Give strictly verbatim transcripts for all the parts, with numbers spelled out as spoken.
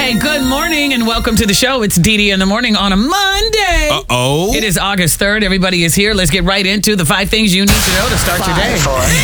Hey, good morning and welcome to the show. It's Dee Dee in the morning on a Monday. Uh-oh. It is August third. Everybody is here. Let's get right into the five things you need to know to start your day.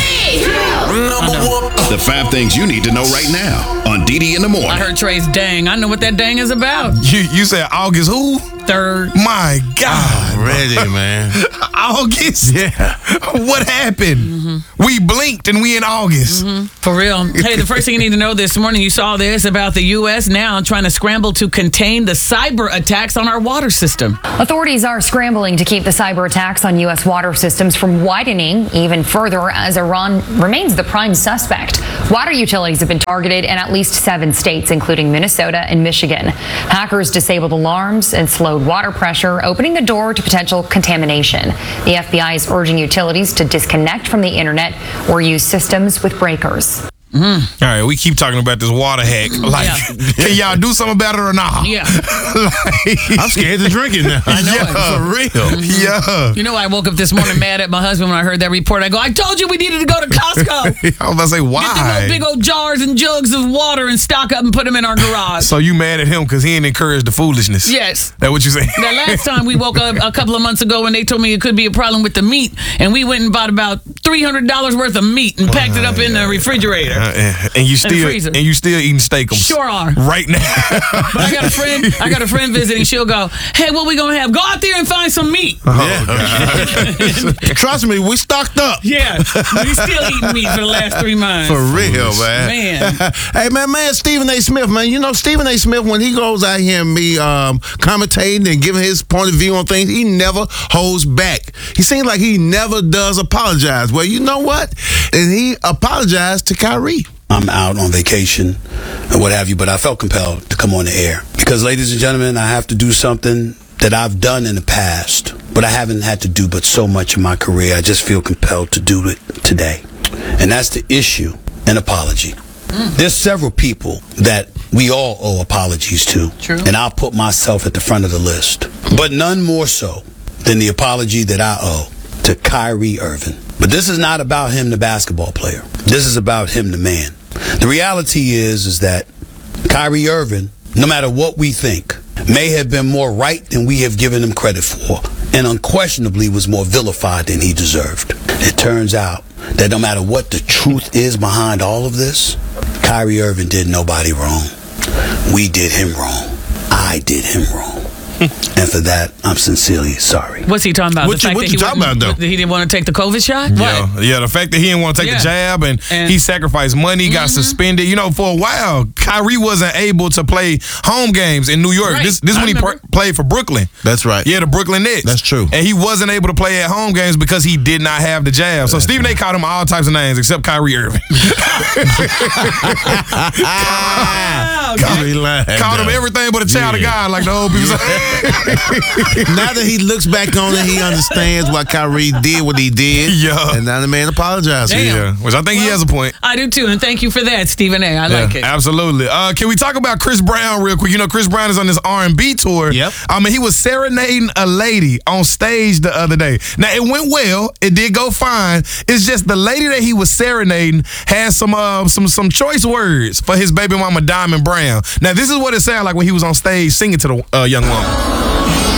The five things you need to know right now on Dee Dee in the morning. I heard Trey's dang. I know what that dang is about. You you said August who? Third. My God. Ready, man. August? Yeah. What happened? Mm-hmm. We blinked and we in August. Mm-hmm. For real. Hey, the first thing you need to know this morning, you saw this about the U S now trying to scramble to contain the cyber attacks on our water system. Authorities are scrambling to keep the cyber attacks on U S water systems from widening even further as Iran remains the prime suspect. Water utilities have been targeted in at least seven states, including Minnesota and Michigan. Hackers disabled alarms and slowed water pressure, opening the door to potential contamination. The F B I is urging utilities to disconnect from the internet or use systems with breakers. Mm. All right, we keep talking about this water hack. Like, yeah. Can y'all do something about it or not? Yeah. like, I'm scared to drink it now. I know yeah, it. For real. Mm-hmm. Yeah. You know, I woke up this morning mad at my husband when I heard that report. I go, I told you we needed to go to Costco. I was about to say, why? Get the big old jars and jugs of water and stock up and put them in our garage. So you mad at him because he didn't encourage the foolishness? Yes. That what you saying? That last time we woke up a couple of months ago when they told me it could be a problem with the meat, and we went and bought about three hundred dollars worth of meat and packed it up in the refrigerator. Uh, and you still and you still eating steakums. Sure are. Right now. But I got a friend, I got a friend visiting. She'll go, hey, what we gonna have? Go out there and find some meat. Oh, yeah. Trust me, we stocked up. Yeah. We still eating meat for the last three months. For real, man. Man. Hey, man, man, Stephen A. Smith, man. You know, Stephen A. Smith, when he goes out here and me um, commentating and giving his point of view on things, he never holds back. He seems like he never does apologize. Well, you know what? And he apologized to Kyrie. I'm out on vacation and what have you, but I felt compelled to come on the air. Because, ladies and gentlemen, I have to do something that I've done in the past, but I haven't had to do but so much in my career. I just feel compelled to do it today. And that's to issue an apology. Mm. There's several people that we all owe apologies to. True. And I'll put myself at the front of the list. But none more so than the apology that I owe to Kyrie Irving. But this is not about him, the basketball player. This is about him, the man. The reality is, is that Kyrie Irving, no matter what we think, may have been more right than we have given him credit for, and unquestionably was more vilified than he deserved. It turns out that no matter what the truth is behind all of this, Kyrie Irving did nobody wrong. We did him wrong. I did him wrong. And for that, I'm sincerely sorry. What's he talking about? What the you, fact what that you he talking about, though? He didn't want to take the COVID shot? Yeah, What? yeah. The fact that he didn't want to take Yeah. the jab and, And- he sacrificed money, got Mm-hmm. suspended. You know, for a while, Kyrie wasn't able to play home games in New York. Right. This this I when he remember. pr- played for Brooklyn. That's right. Yeah, the Brooklyn Nets. That's true. And he wasn't able to play at home games because he did not have the jab. So Stephen A. called him all types of names except Kyrie Irving. Wow, Kyrie lying. Called him everything but a child Yeah. of God, like the old people say. Now that he looks back on it, he understands why Kyrie did what he did. Yeah. And now the man apologized. Damn. Yeah, which I think he has a point. I do too, and thank you for that, Stephen A. I like Yeah, it. absolutely. Uh, can we talk about Chris Brown real quick? You know, Chris Brown is on this R and B tour. Yep. I mean, he was serenading a lady on stage the other day. Now, it went well. It did go fine. It's just the lady that he was serenading had some uh, some some choice words for his baby mama, Diamond Brown. Now, this is what it sounded like when he was on stage singing to the uh, young woman.